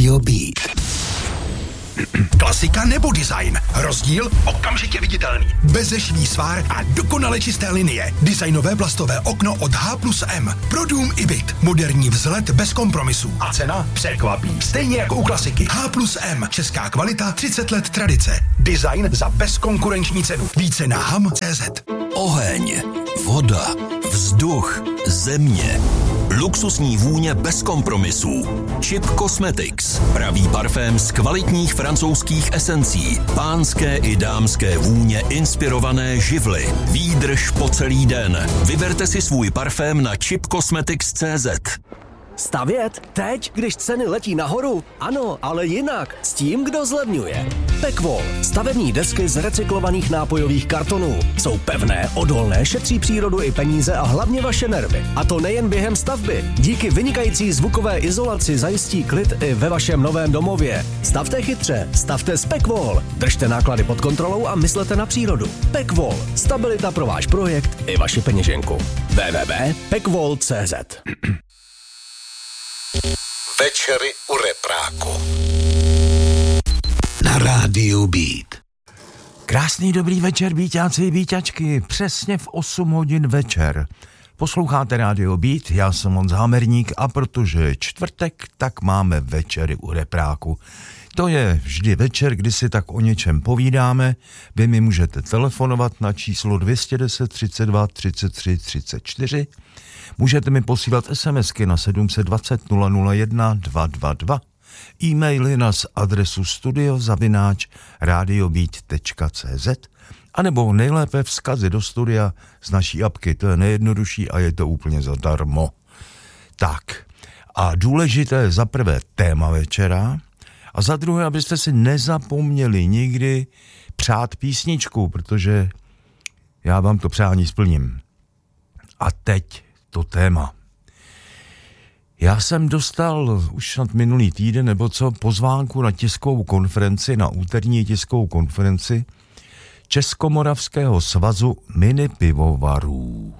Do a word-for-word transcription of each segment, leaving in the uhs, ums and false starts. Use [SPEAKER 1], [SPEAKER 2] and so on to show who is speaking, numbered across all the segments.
[SPEAKER 1] Radio Beat.
[SPEAKER 2] Klasika nebo design? Rozdíl okamžitě viditelný. Bezešvý svár a dokonale čisté linie. Designové plastové okno od H plus M. Pro dům i byt. Moderní vzhled bez kompromisů. A cena překvapí. Stejně jako u klasiky. H plus M. Česká kvalita, třicet let tradice. Design za bezkonkurenční cenu. Více na ham tečka cé zet.
[SPEAKER 1] Oheň, voda, vzduch, země. Luxusní vůně bez kompromisů. Chip Cosmetics. Pravý parfém z kvalitních francouzských esencí. Pánské i dámské vůně inspirované živly. Výdrž po celý den. Vyberte si svůj parfém na chip cosmetics tečka cé zet.
[SPEAKER 3] Stavět? Teď, když ceny letí nahoru? Ano, ale jinak. S tím, kdo zlevňuje. Pekvol. Stavební desky z recyklovaných nápojových kartonů. Jsou pevné, odolné, šetří přírodu i peníze a hlavně vaše nervy. A to nejen během stavby. Díky vynikající zvukové izolaci zajistí klid i ve vašem novém domově. Stavte chytře, stavte s Pekvol. Držte náklady pod kontrolou a myslete na přírodu. Pekvol. Stabilita pro váš projekt i vaši peněženku. w w w tečka pekvol tečka cé zet.
[SPEAKER 1] Večery u repráku. Na rádiu Beat.
[SPEAKER 4] Krásný dobrý večer, Bíťáci i Bíťačky. Přesně v osm hodin večer. Posloucháte rádio Beat, já jsem Honza Hamerník a protože je čtvrtek, tak máme večery u repráku. To je vždy večer, kdy si tak o něčem povídáme. Vy mi můžete telefonovat na číslo dvě stě deset, třicet dva, třicet tři, třicet čtyři. Můžete mi posílat SMSky na sedm set dvacet nula nula jedna dvě dvě dva, e-maily na adresu studio zavináč radiobeat tečka cé zet a nebo nejlépe vzkazy do studia z naší apky, to je nejjednodušší a je to úplně zadarmo. Tak, a důležité je za prvé téma večera a za druhé, abyste si nezapomněli nikdy přát písničku, protože já vám to přání splním. A teď to téma. Já jsem dostal už nad minulý týden nebo co pozvánku na tiskovou konferenci, na úterní tiskovou konferenci Českomoravského svazu minipivovarů.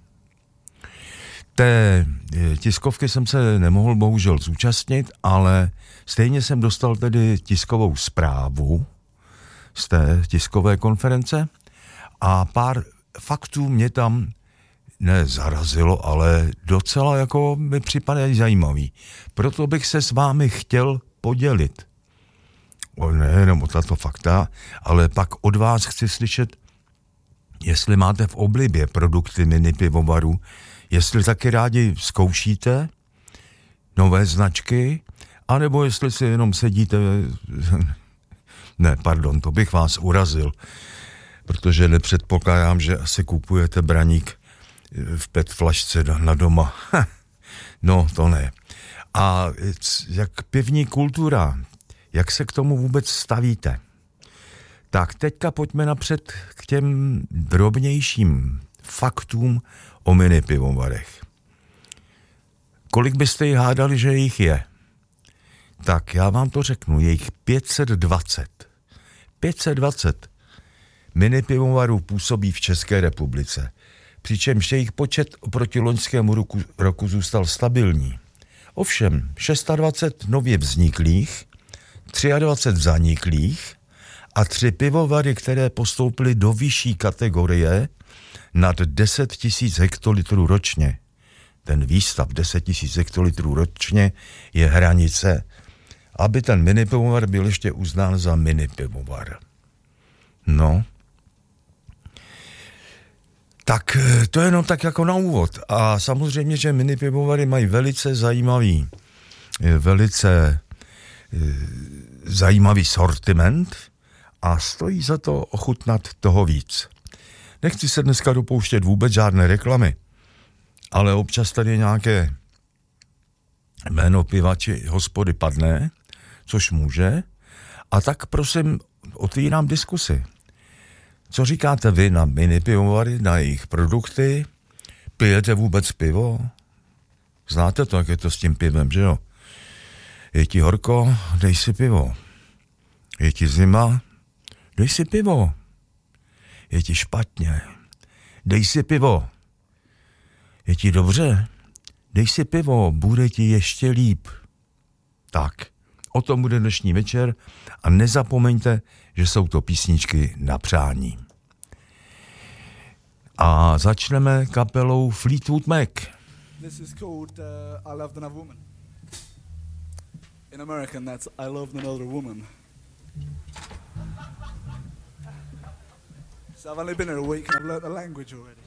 [SPEAKER 4] Té tiskovky jsem se nemohl bohužel zúčastnit, ale stejně jsem dostal tedy tiskovou zprávu z té tiskové konference a pár faktů mě tam ne zarazilo, ale docela jako mi připadají zajímavý. Proto bych se s vámi chtěl podělit. O nejenom o tato fakta, ale pak od vás chci slyšet, jestli máte v oblibě produkty minipivovaru, jestli taky rádi zkoušíte nové značky, anebo jestli si jenom sedíte... Ne, pardon, to bych vás urazil, protože nepředpokládám, že asi kupujete braník v pet flašce na doma. No, to ne. A jak pivní kultura, jak se k tomu vůbec stavíte? Tak teďka pojďme napřed k těm drobnějším faktům o minipivovarech. Kolik byste jich hádali, že jich je? Tak já vám to řeknu, je jich pět set dvacet. pět set dvacet minipivovarů působí v České republice. Přičemž jejich počet oproti loňskému roku, roku zůstal stabilní. Ovšem, dvacet šest nově vzniklých, dvacet tři zaniklých a tři pivovary, které postoupily do vyšší kategorie nad deset tisíc hektolitrů ročně. Ten výstav deset tisíc hektolitrů ročně je hranice, aby ten minipivovar byl ještě uznán za minipivovar. No, tak to je jenom tak jako na úvod. A samozřejmě, že minipivovary mají velice zajímavý, velice zajímavý sortiment a stojí za to ochutnat toho víc. Nechci se dneska dopouštět vůbec žádné reklamy, ale občas tady nějaké jméno piva či hospody padne, což může, a tak prosím otvírám diskusi. Co říkáte vy na minipivovary, na jejich produkty? Pijete vůbec pivo? Znáte to, jak je to s tím pivem, že jo? Je ti horko? Dej si pivo. Je ti zima? Dej si pivo. Je ti špatně? Dej si pivo. Je ti dobře? Dej si pivo, bude ti ještě líp. Tak, O tom bude dnešní večer a nezapomeňte, že jsou to písničky na přání. A začneme kapelou Fleetwood Mac.
[SPEAKER 5] This is called uh, I Loved Another Woman. In American, that's I Loved Another Woman. So I've only been here a week and I've learnt the language already.